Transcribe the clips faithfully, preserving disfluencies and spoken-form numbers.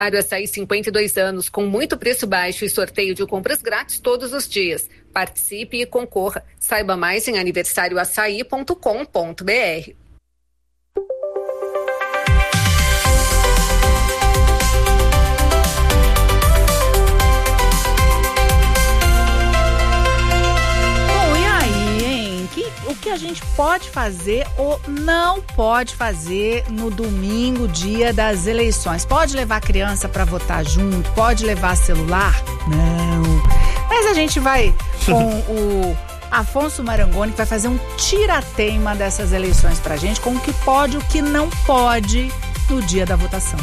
Açaí cinquenta e dois anos, com muito preço baixo e sorteio de compras grátis todos os dias. Participe e concorra. Saiba mais em aniversário açaí ponto com ponto br. O que a gente pode fazer ou não pode fazer no domingo, dia das eleições? Pode levar a criança para votar junto? Pode levar celular? Não. Mas a gente vai com o Afonso Marangoni, que vai fazer um tirateima dessas eleições pra gente, com o que pode e o que não pode no dia da votação.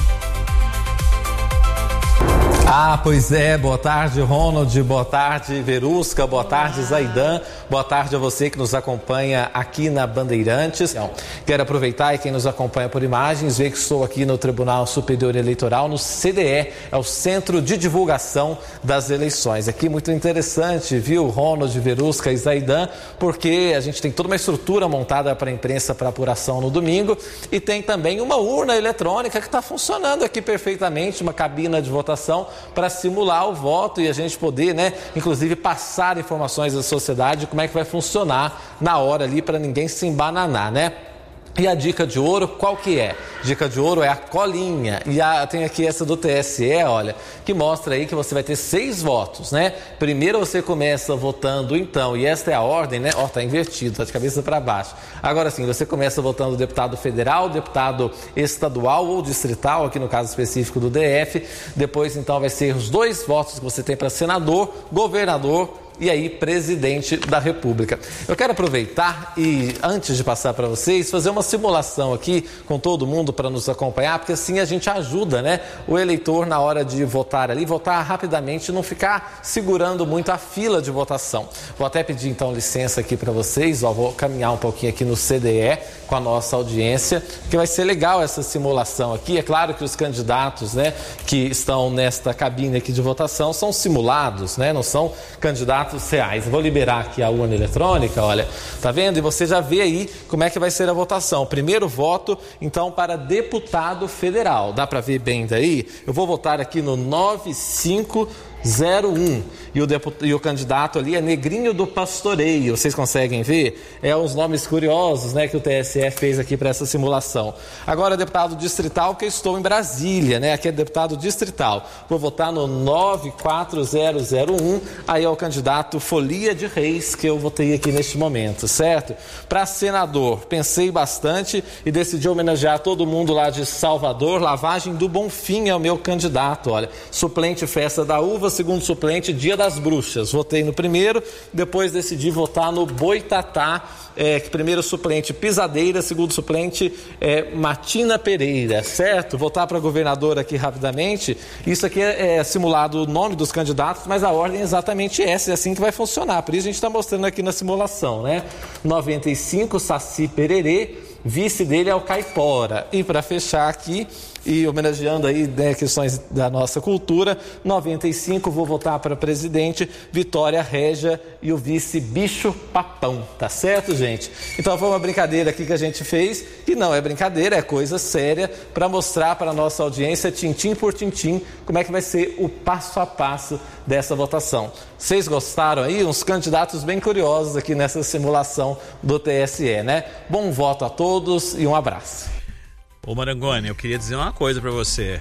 Ah, pois é, boa tarde Ronald, boa tarde Verusca, boa tarde Zaidan, boa tarde a você que nos acompanha aqui na Bandeirantes. Quero aproveitar e quem nos acompanha por imagens, ver que estou aqui no Tribunal Superior Eleitoral, no C D E, é o Centro de Divulgação das Eleições. Aqui muito interessante, viu, Ronald, Verusca e Zaidan, porque a gente tem toda uma estrutura montada para a imprensa para apuração no domingo e tem também uma urna eletrônica que está funcionando aqui perfeitamente, uma cabina de votação para simular o voto e a gente poder, né, inclusive passar informações à sociedade de como é que vai funcionar na hora ali para ninguém se embananar, né? E a dica de ouro, qual que é? Dica de ouro é a colinha. E a, tem aqui essa do T S E, olha, que mostra aí que você vai ter seis votos, né? Primeiro você começa votando, então, e esta é a ordem, né? Ó, tá invertido, tá de cabeça para baixo. Agora sim, você começa votando deputado federal, deputado estadual ou distrital, aqui no caso específico do D F. Depois, então, vai ser os dois votos que você tem para senador, governador e aí presidente da República. Eu quero aproveitar e, antes de passar para vocês, fazer uma simulação aqui com todo mundo para nos acompanhar, porque assim a gente ajuda, né, o eleitor na hora de votar ali, votar rapidamente, não ficar segurando muito a fila de votação. Vou até pedir então licença aqui para vocês, ó, vou caminhar um pouquinho aqui no C D E com a nossa audiência, que vai ser legal essa simulação aqui. É claro que os candidatos, né, que estão nesta cabine aqui de votação são simulados, né, não são candidatos reais. Vou liberar aqui a urna eletrônica, olha, tá vendo? E você já vê aí como é que vai ser a votação. Primeiro voto, então, para deputado federal. Dá para ver bem daí? Eu vou votar aqui no nove cinco zero um e o, deput... e o candidato ali é Negrinho do Pastoreio. Vocês conseguem ver? É uns nomes curiosos, né, que o T S E fez aqui para essa simulação. Agora, deputado distrital, que eu estou em Brasília, né? Aqui é deputado distrital. Vou votar no nove quatro zero zero um. Aí é o candidato Folia de Reis, que eu votei aqui neste momento, certo? Para senador, pensei bastante e decidi homenagear todo mundo lá de Salvador. Lavagem do Bonfim é o meu candidato, olha. Suplente Festa da Uva, segundo suplente Dia das Bruxas. Votei no primeiro, depois decidi votar no Boitatá, é, que primeiro suplente Pisadeira, segundo suplente é, Matina Pereira, certo? Votar para governador aqui rapidamente. Isso aqui é, é simulado o nome dos candidatos, mas a ordem é exatamente essa, é assim que vai funcionar. Por isso a gente está mostrando aqui na simulação, né? noventa e cinco, Saci Pererê, vice dele é o Caipora. E para fechar aqui, e homenageando aí, né, questões da nossa cultura, noventa e cinco, vou votar para presidente, Vitória Régia e o vice Bicho Papão, tá certo, gente? Então foi uma brincadeira aqui que a gente fez, e não é brincadeira, é coisa séria, para mostrar para a nossa audiência, tintim por tintim, como é que vai ser o passo a passo dessa votação. Vocês gostaram aí? Uns candidatos bem curiosos aqui nessa simulação do T S E, né? Bom voto a todos e um abraço. Ô Marangoni, eu queria dizer uma coisa pra você.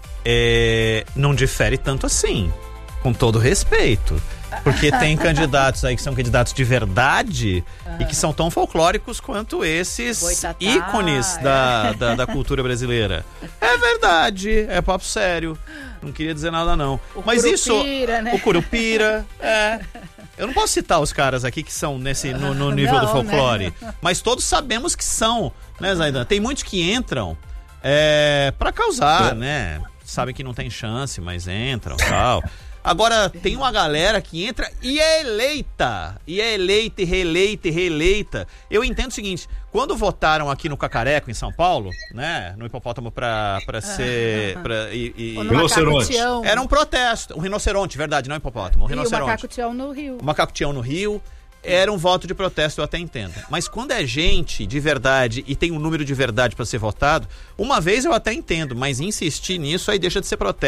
É, não difere tanto assim, com todo respeito. Porque tem candidatos aí que são candidatos de verdade uhum. e que são tão folclóricos quanto esses Boitatá, ícones é. da, da, da cultura brasileira. É verdade, é papo sério. Não queria dizer nada não. O Mas Curupira, isso, né? o Curupira, é... Eu não posso citar os caras aqui que são nesse, no, no nível não, do folclore, né? Mas todos sabemos que são, né, Zaidan? Tem muitos que entram é, pra causar, né? Sabem que não tem chance, mas entram e tal. Agora, tem uma galera que entra e é eleita. E é eleita, e reeleita, e reeleita. Eu entendo o seguinte, quando votaram aqui no Cacareco, em São Paulo, né? No hipopótamo pra, pra ser... Pra, e, e, rinoceronte. Era um protesto. Um rinoceronte, verdade, não hipopótamo. Um rinoceronte. E o macaco-tião no Rio. O macaco-tião no Rio. era um voto de protesto, eu até entendo. Mas quando é gente de verdade e tem um número de verdade para ser votado, uma vez eu até entendo, mas insistir nisso aí deixa de ser protesto.